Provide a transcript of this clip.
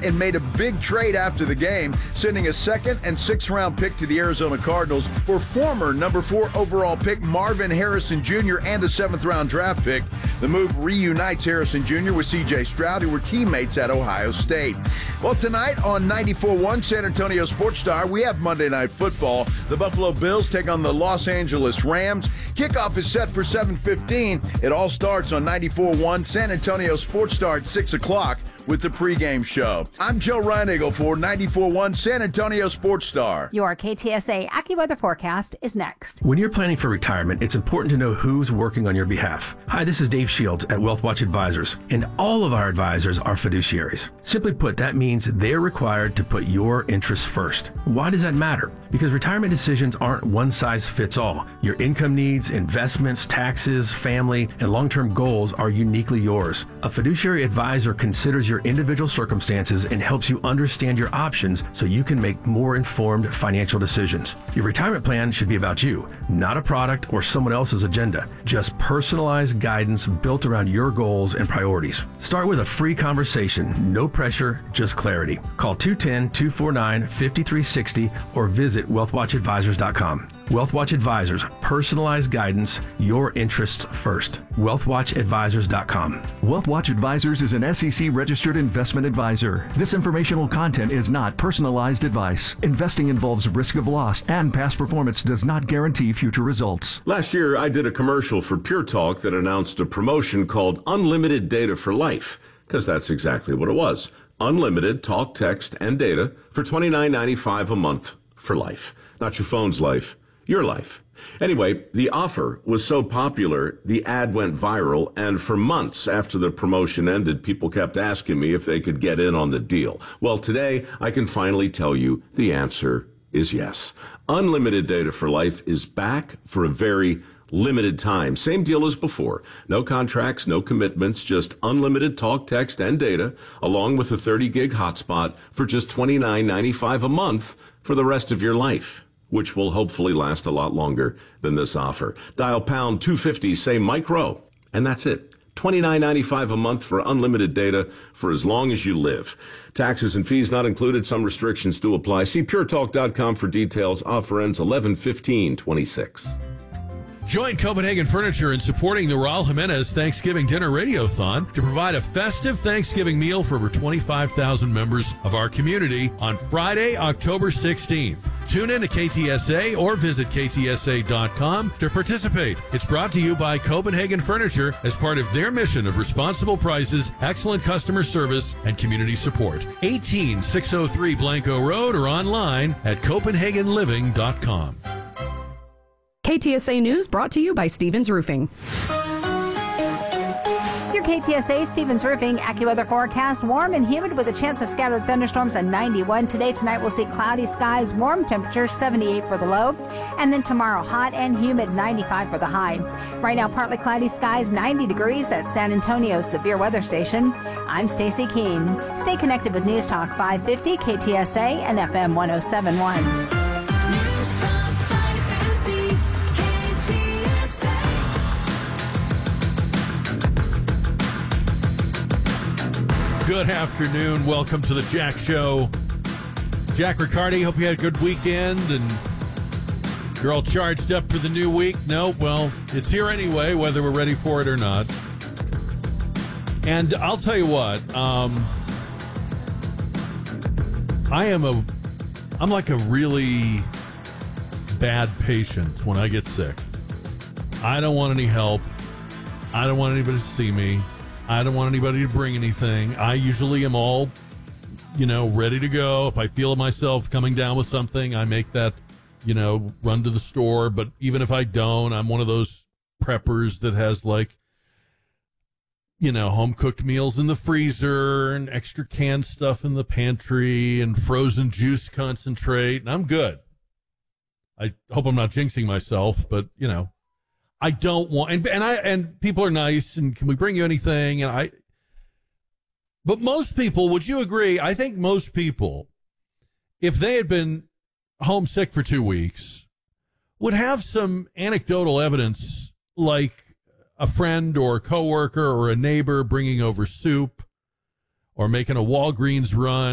and made a big trade after the game, sending a second and sixth round pick to the Arizona Cardinals for former number 4 overall pick Marvin Harrison Jr. and a 7th round draft pick. The move reunites Harrison Jr. with C.J. Stroud, who were teammates at Ohio State. Well, tonight on 94.1 San Antonio Sports Star, we have Monday Night Football. The Buffalo Bills take on the Los Angeles Rams. Kickoff is set for 7:15. It all starts on 94.1 San Antonio Sports Star at 6 o'clock with the pregame show. I'm Joe Reinigle for 94.1 San Antonio Sports Star. Your KTSA AccuWeather forecast is next. When you're planning for retirement, it's important to know who's working on your behalf. Hi, this is Dave Shields at WealthWatch Advisors, and all of our advisors are fiduciaries. Simply put, that means they're required to put your interests first. Why does that matter? Because retirement decisions aren't one size fits all. Your income needs, investments, taxes, family, and long-term goals are uniquely yours. A fiduciary advisor considers your individual circumstances and helps you understand your options so you can make more informed financial decisions. Your retirement plan should be about you, not a product or someone else's agenda. Just personalized guidance built around your goals and priorities. Start with a free conversation. No pressure, just clarity. Call 210-249-5360 or visit wealthwatchadvisors.com. WealthWatch Advisors, personalized guidance, your interests first. WealthWatchAdvisors.com. WealthWatch Advisors is an SEC-registered investment advisor. This informational content is not personalized advice. Investing involves risk of loss, and past performance does not guarantee future results. Last year, I did a commercial for Pure Talk that announced a promotion called Unlimited Data for Life, because that's exactly what it was. Unlimited talk, text, and data for $29.95 a month for life. Not your phone's life. Your life. Anyway, the offer was so popular, the ad went viral, and for months after the promotion ended, people kept asking me if they could get in on the deal. Well, today, I can finally tell you the answer is yes. Unlimited Data for Life is back for a very limited time. Same deal as before. No contracts, no commitments, just unlimited talk, text, and data, along with a 30-gig hotspot for just $29.95 a month for the rest of your life, which will hopefully last a lot longer than this offer. Dial pound 250, say micro, and that's it. $29.95 a month for unlimited data for as long as you live. Taxes and fees not included. Some restrictions do apply. See puretalk.com for details. Offer ends 11/15/26. Join Copenhagen Furniture in supporting the Raul Jimenez Thanksgiving Dinner Radiothon to provide a festive Thanksgiving meal for over 25,000 members of our community on Friday, October 16th. Tune in to KTSA or visit ktsa.com to participate. It's brought to you by Copenhagen Furniture as part of their mission of responsible prices, excellent customer service, and community support. 18603 Blanco Road or online at copenhagenliving.com. KTSA News brought to you by Stevens Roofing. Your KTSA Stevens Roofing AccuWeather forecast: warm and humid with a chance of scattered thunderstorms at 91. Today, tonight, we'll see cloudy skies, warm temperature, 78 for the low. And then tomorrow, hot and humid, 95 for the high. Right now, partly cloudy skies, 90 degrees at San Antonio's severe weather station. I'm Stacy Keene. Stay connected with News Talk 550, KTSA, and FM 107.1. Good afternoon. Welcome to the Jack Show. Jack Riccardi, hope you had a good weekend and you're all charged up for the new week. No, well, it's here anyway, whether we're ready for it or not. And I'll tell you what, I'm like a really bad patient when I get sick. I don't want any help. I don't want anybody to see me. I don't want anybody to bring anything. I usually am all, ready to go. If I feel myself coming down with something, I make that, run to the store. But even if I don't, I'm one of those preppers that has home-cooked meals in the freezer and extra canned stuff in the pantry and frozen juice concentrate. And I'm good. I hope I'm not jinxing myself, but, I don't want, and people are nice, and can we bring you anything? But most people, would you agree? I think most people, if they had been homesick for 2 weeks, would have some anecdotal evidence, like a friend or a coworker or a neighbor bringing over soup, or making a Walgreens run,